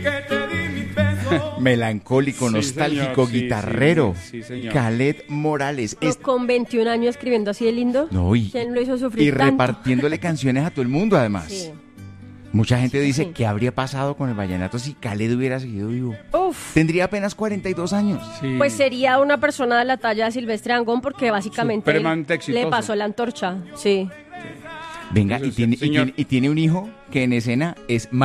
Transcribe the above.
Melancólico, Sí, nostálgico, señor, sí, guitarrero. sí, señor. Khaled Morales. Pero con 21 años escribiendo así de lindo. No, ¿Quién lo hizo sufrir y tanto? repartiéndole canciones a todo el mundo, además. Sí. Mucha gente dice, sí. ¿qué habría pasado con el vallenato si Khaled hubiera seguido vivo? Uf. Tendría apenas 42 años. Sí. Pues sería una persona de la talla de Silvestre Dangond porque básicamente Supremamente exitoso. le pasó la antorcha. Sí. Venga, Eso y es tiene, cierto, señor. y tiene un hijo que en escena es